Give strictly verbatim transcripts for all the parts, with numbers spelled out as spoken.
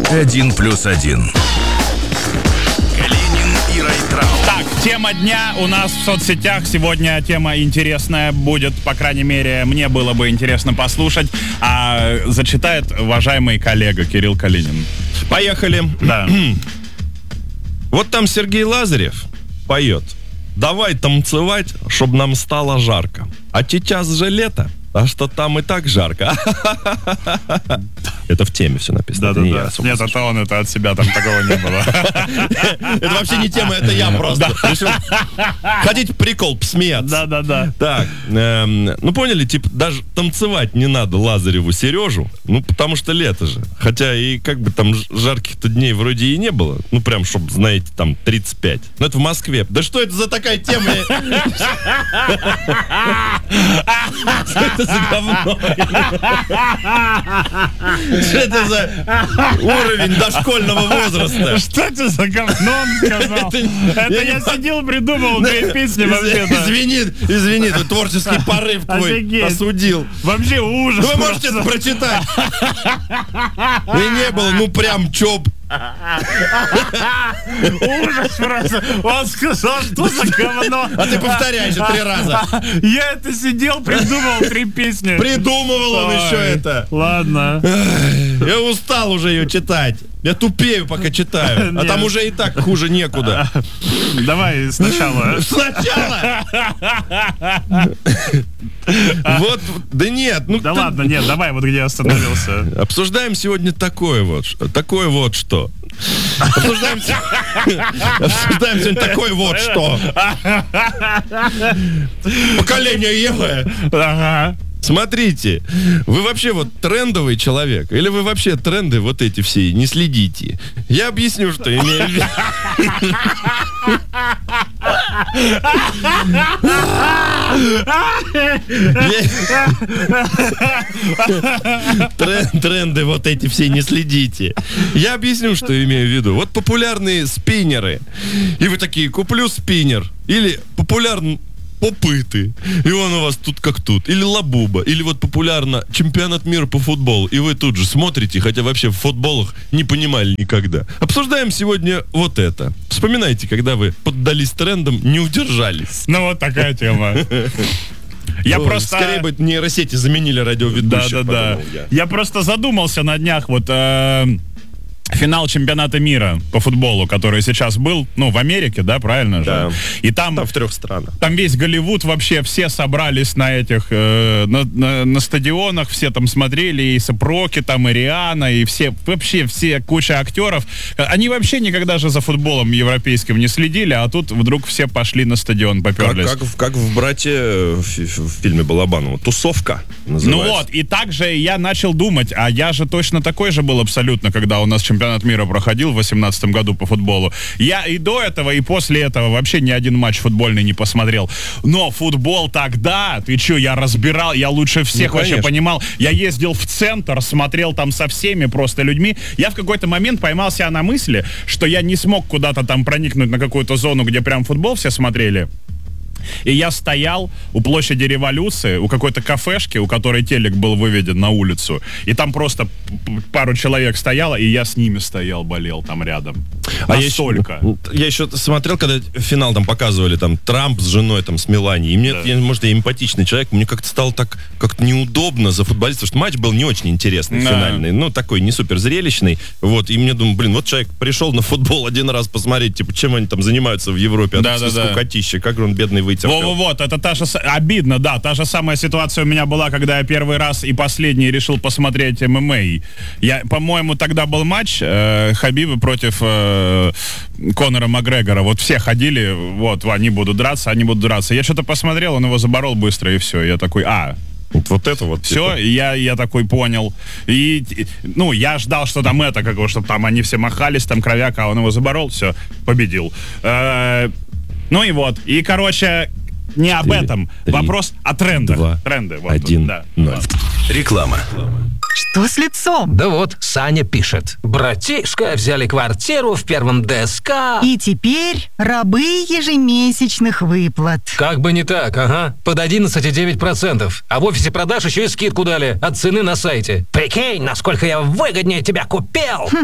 Один плюс один. Калинин и Райтрау. Так, тема дня у нас в соцсетях. Сегодня тема интересная будет, по крайней мере, мне было бы интересно послушать. А зачитает уважаемый коллега Кирилл Калинин. Поехали. Да. Вот там Сергей Лазарев поет. Давай танцевать, чтобы нам стало жарко. А сейчас же лето, а что там и так жарко. Это в теме все написано. Да-да-да. Нет, это он, это от себя, там такого не было. Это вообще не тема, это я просто решил хотеть прикол, посмеяться. Да-да-да. Так, ну поняли, типа даже танцевать не надо Лазареву Сережу, ну потому что лето же. Хотя и как бы там жарких-то дней вроде и не было. Ну прям, чтобы, знаете, там тридцать пять. Но это в Москве. Да что это за такая тема? Что это за говно? Что это за уровень дошкольного возраста? Что это за говно, он сказал? Это я сидел, придумал две песни вообще-то. Извини, извини, тут творческий порыв твой осудил. Вообще ужас. Вы можете это прочитать? И не было, ну прям чоп. Ужас просто. Он сказал, что за говно. А ты повторяй еще три раза. Я это сидел, придумал три песни. Придумывал он еще это. Ладно. Я устал уже ее читать. Я тупею, пока читаю. А там уже и так хуже некуда. Давай сначала. Сначала? Вот, да нет. Ну, да ладно, нет, давай, вот где я остановился. Обсуждаем сегодня такое вот, такое вот что. Обсуждаем, обсуждаем сегодня такое вот что. Поколение Евы. Ага. Смотрите, вы вообще вот трендовый человек, или вы вообще тренды вот эти все не следите? Я объясню, что имею в виду. Тренды вот эти все не следите. Я объясню, что имею в виду. Вот популярные спиннеры. И вы такие, куплю спиннер. Или популярный попыты, и он у вас тут как тут, или лабуба, или вот популярно чемпионат мира по футболу, и вы тут же смотрите, хотя вообще в футболах не понимали никогда. Обсуждаем сегодня вот это. Вспоминайте, когда вы поддались трендам, не удержались. Ну вот такая тема. Я Ой, просто... Скорее бы нейросети заменили радиоведущих. Да-да-да. Я. я просто задумался на днях, вот... Э- Финал чемпионата мира по футболу, который сейчас был, ну, в Америке, да, правильно же? Да. И там, там в трех странах. Там весь Голливуд вообще, все собрались на этих, э, на, на, на стадионах, все там смотрели, и Сапроки, там, и Риhanna, и все, вообще все, куча актеров. Они вообще никогда же за футболом европейским не следили, а тут вдруг все пошли на стадион, поперлись. Как, как, как в «Брате» в, в фильме Балабанова. Тусовка называется. Ну вот, и также я начал думать, а я же точно такой же был абсолютно, когда у нас чемпионат Чемпионат мира проходил в восемнадцатом году по футболу. Я и до этого, и после этого вообще ни один матч футбольный не посмотрел. Но футбол тогда, ты что, я разбирал, я лучше всех ну, вообще понимал. Я ездил в центр, смотрел там со всеми просто людьми. Я в какой-то момент поймал себя на мысли, что я не смог куда-то там проникнуть на какую-то зону, где прям футбол все смотрели. И я стоял у площади Революции, у какой-то кафешки, у которой телек был выведен на улицу. И там просто пару человек стояло, и я с ними стоял, болел там рядом. А Настолько. Я еще, я еще смотрел, когда финал там показывали, там, Трамп с женой, там, с Меланией. И мне, да. я, может, я эмпатичный человек, мне как-то стало так как-то неудобно за футболистов, что матч был не очень интересный, да. финальный. Ну, такой не супер зрелищный. Вот, и мне думаю, блин, вот человек пришел на футбол один раз посмотреть, типа, чем они там занимаются в Европе, а да, тут да, скукотища, как он бедный выйти. Вот, это та же... Обидно, да. Та же самая ситуация у меня была, когда я первый раз и последний решил посмотреть эм эм а. Я, по-моему, тогда был матч э, Хабиба против э, Конора Макгрегора. Вот все ходили, вот, они будут драться, они будут драться. Я что-то посмотрел, он его заборол быстро, и все. Я такой, а... Вот, вот это вот. Все, типа. я, я такой понял. И, ну, я ждал, что там это, как, чтобы там они все махались, там кровяк, а он его заборол, все, победил. Э, ну и вот. И, короче... Не об этом. три, Вопрос о трендах. два, Тренды. Вот, один, да. ноль. Реклама. Что с лицом? Да вот, Саня пишет. Братишка, взяли квартиру в первом ДСК. И теперь рабы ежемесячных выплат. Как бы не так, ага. Под одиннадцать целых девять десятых процента. А в офисе продаж еще и скидку дали от цены на сайте. Прикинь, насколько я выгоднее тебя купил. Хм.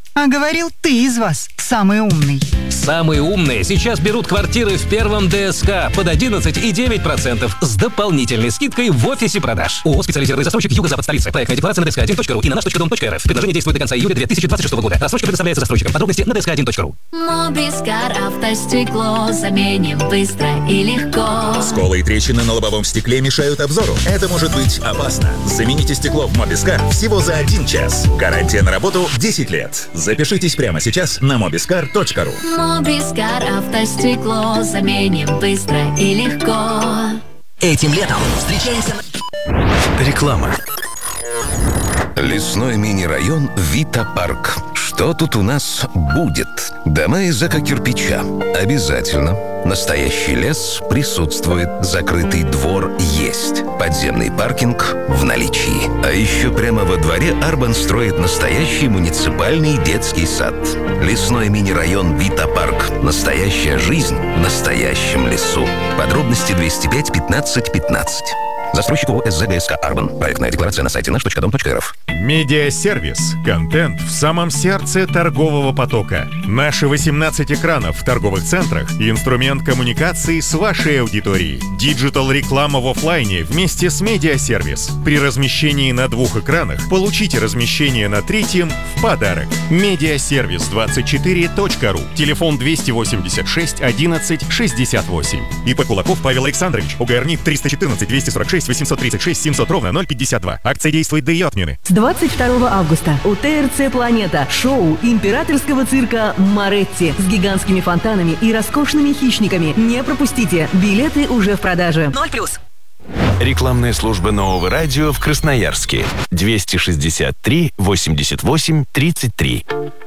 А говорил, ты из вас самый умный. Самые умные сейчас берут квартиры в первом ДСК под одиннадцать и девять десятых процента с дополнительной скидкой в офисе продаж. ООО «Специализированный застройщик Юго-Запад столицы». Проектная декларация на дэ эс ка один точка ру и на наш точка дом точка эр эф. Предложение действует до конца июля две тысячи двадцать шестого года. Рассрочка предоставляется застройщикам. Подробности на дэ эс ка один точка ру. Мобискар автостекло заменим быстро и легко. Сколы и трещины на лобовом стекле мешают обзору. Это может быть опасно. Замените стекло в Мобискар всего за один час. Гарантия на работу десять лет. Запишитесь прямо сейчас на мобискар точка ру. Мобискар автостекло заменим быстро и легко. Этим летом встречаемся на... Реклама. Лесной мини-район Вита Парк. Что тут у нас будет? Дома из эко-кирпича. Обязательно. Настоящий лес присутствует. Закрытый двор есть. Подземный паркинг в наличии. А еще прямо во дворе Арбан строит настоящий муниципальный детский сад. Лесной мини-район Вита Парк. Настоящая жизнь в настоящем лесу. Подробности двести пять пятнадцать пятнадцать. Застройщик ООО эс зэ гэ эс ка «Арбан». Проектная декларация на сайте наш точка дом точка эр эф. Медиасервис. Контент в самом сердце торгового потока. Наши восемнадцать экранов в торговых центрах – инструмент коммуникации с вашей аудиторией. Диджитал-реклама в офлайне вместе с Медиасервис. При размещении на двух экранах получите размещение на третьем в подарок. Медиасервис двадцать четыре точка ру. Телефон двести восемьдесят шесть одиннадцать шестьдесят восемь. ИП Кулаков Павел Александрович. ОГР НИП триста четырнадцать двести сорок шесть восемьсот тридцать шесть семьсот ровно ноль пятьдесят два. Акция действует до ее отмены. С двадцать второго августа у тэ эр цэ «Планета» шоу императорского цирка «Моретти» с гигантскими фонтанами и роскошными хищниками. Не пропустите. Билеты уже в продаже. Ноль плюс. Рекламная служба нового радио в Красноярске. двести шестьдесят три восемьдесят восемь тридцать три.